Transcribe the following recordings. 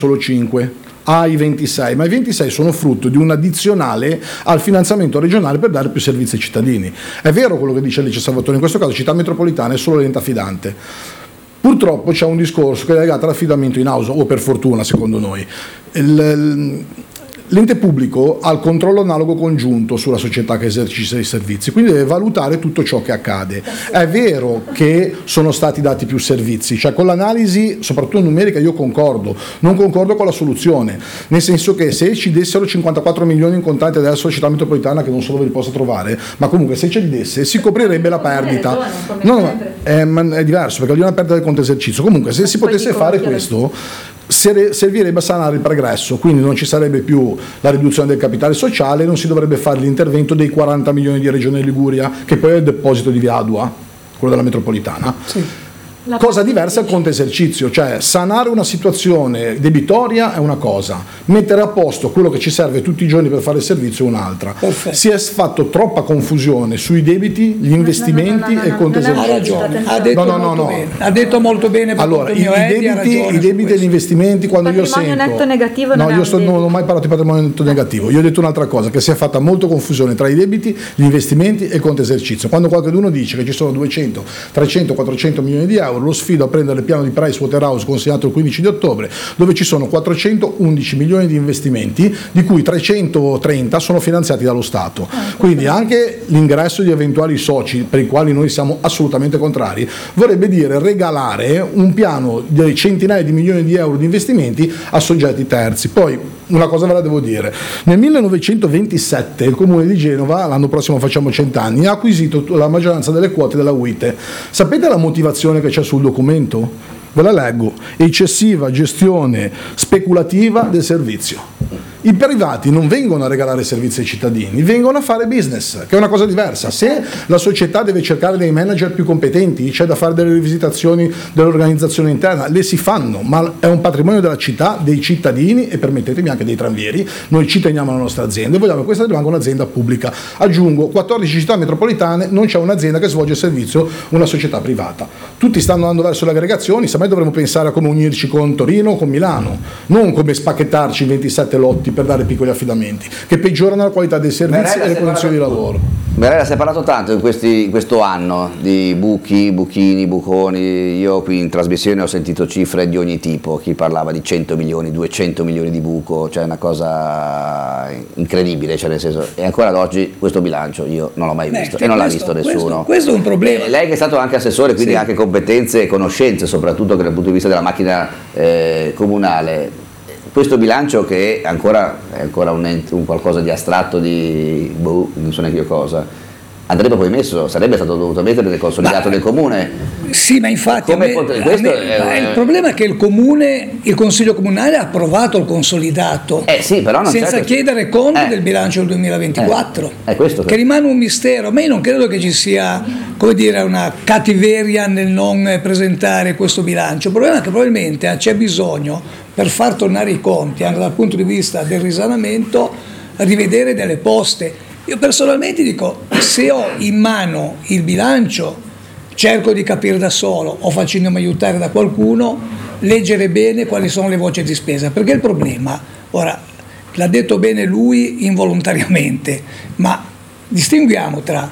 solo 5 ai 26, ma i 26 sono frutto di un addizionale al finanziamento regionale per dare più servizi ai cittadini. È vero quello che dice Alice Salvatore, in questo caso Città Metropolitana è solo l'ente affidante. Purtroppo c'è un discorso che è legato all'affidamento in house, o per fortuna secondo noi. L'ente pubblico ha il controllo analogo congiunto sulla società che esercita i servizi, quindi deve valutare tutto ciò che accade. È vero che sono stati dati più servizi, cioè con l'analisi, soprattutto numerica, io concordo, non concordo con la soluzione, nel senso che se ci dessero 54 milioni in contanti adesso la Città Metropolitana, che non so dove li possa trovare, ma comunque se ce li desse si coprirebbe la perdita. No, è diverso, perché lì è una perdita del conto esercizio. Comunque se si potesse fare questo, servirebbe a sanare il pregresso, quindi non ci sarebbe più la riduzione del capitale sociale, non si dovrebbe fare l'intervento dei 40 milioni di Regione Liguria, che poi è il deposito di Via Adua, quello della metropolitana. Sì. Cosa diversa è il conto esercizio, cioè sanare una situazione debitoria è una cosa, mettere a posto quello che ci serve tutti i giorni per fare il servizio è un'altra. Perfetto. Si è fatto troppa confusione sui debiti, gli investimenti e il conto esercizio. Ha ragione, ha detto molto bene. Allora, i debiti e gli investimenti, quando io sento netto negativo non ho mai parlato di patrimonio netto negativo, io ho detto un'altra cosa, che si è fatta molto confusione tra i debiti, gli investimenti e il conto esercizio. Quando qualcuno dice che ci sono 200, 300, 400 milioni di euro, lo sfido a prendere il piano di Pricewaterhouse consegnato il 15 di ottobre, dove ci sono 411 milioni di investimenti, di cui 330 sono finanziati dallo Stato. Quindi anche l'ingresso di eventuali soci, per i quali noi siamo assolutamente contrari, vorrebbe dire regalare un piano di centinaia di milioni di euro di investimenti a soggetti terzi. Poi una cosa ve la devo dire: nel 1927 il Comune di Genova, l'anno prossimo facciamo 100 anni, ha acquisito la maggioranza delle quote della UITE. Sapete la motivazione che c'è sul documento? Ve la leggo: eccessiva gestione speculativa del servizio. I privati non vengono a regalare servizi ai cittadini, vengono a fare business, che è una cosa diversa. Se la società deve cercare dei manager più competenti, c'è da fare delle rivisitazioni dell'organizzazione interna, le si fanno, ma è un patrimonio della città, dei cittadini e permettetemi anche dei tranvieri. Noi ci teniamo alla nostra azienda e vogliamo che questa rimanga un'azienda pubblica. Aggiungo, 14 città metropolitane, non c'è un'azienda che svolge il servizio, una società privata. Tutti stanno andando verso le aggregazioni, semmai dovremmo pensare a come unirci con Torino o con Milano, non come spacchettarci in 27 lotti per dare piccoli affidamenti che peggiorano la qualità dei servizi e le condizioni di lavoro. Merella, si è parlato tanto in questo anno di buchi, buchini, buconi. Io qui in trasmissione ho sentito cifre di ogni tipo, chi parlava di 100 milioni, 200 milioni di buco, cioè una cosa incredibile, cioè nel senso, e ancora ad oggi questo bilancio io non l'ho mai visto e non l'ha visto nessuno. Questo è un problema. Lei che è stato anche assessore, quindi anche competenze e conoscenze, soprattutto dal punto di vista della macchina comunale. Questo bilancio che è ancora un qualcosa di astratto, non so neanche io cosa, andrebbe poi messo, sarebbe stato dovuto mettere nel consolidato del comune. Sì, ma infatti il problema è che il Consiglio Comunale ha approvato il consolidato sì, però non senza chiedere conto del bilancio del 2024, che rimane un mistero. A me non credo che ci sia, come dire, una cattiveria nel non presentare questo bilancio. Il problema è che probabilmente c'è bisogno, per far tornare i conti anche dal punto di vista del risanamento, rivedere delle poste. Io personalmente dico, se ho in mano il bilancio cerco di capire da solo o facendomi aiutare da qualcuno, leggere bene quali sono le voci di spesa, perché il problema, ora l'ha detto bene lui involontariamente, ma distinguiamo tra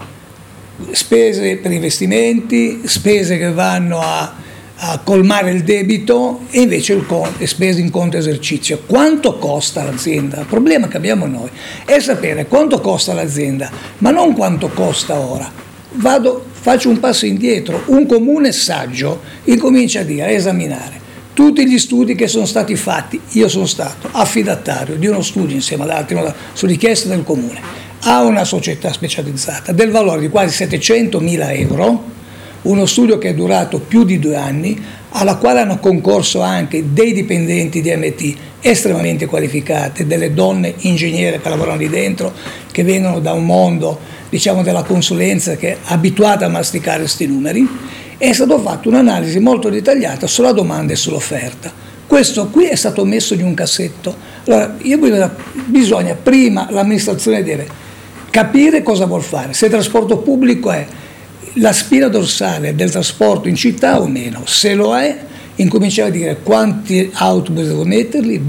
spese per investimenti, spese che vanno a colmare il debito e invece le spese in conto esercizio. Quanto costa l'azienda? Il problema che abbiamo noi è sapere quanto costa l'azienda, ma non quanto costa ora. Faccio un passo indietro. Un comune saggio incomincia a esaminare tutti gli studi che sono stati fatti. Io sono stato affidatario di uno studio insieme ad altri su richiesta del comune a una società specializzata del valore di quasi 700.000 euro, uno studio che è durato più di 2 anni, alla quale hanno concorso anche dei dipendenti di MT estremamente qualificati, delle donne ingegnere che lavorano lì dentro, che vengono da un mondo, diciamo, della consulenza, che è abituata a masticare questi numeri. È stato fatto un'analisi molto dettagliata sulla domanda e sull'offerta. Questo qui è stato messo in un cassetto. Allora, bisogna prima, l'amministrazione deve capire cosa vuol fare, se il trasporto pubblico è la spina dorsale del trasporto in città o meno. Se lo è, incominciare a dire quanti autobus devo metterli,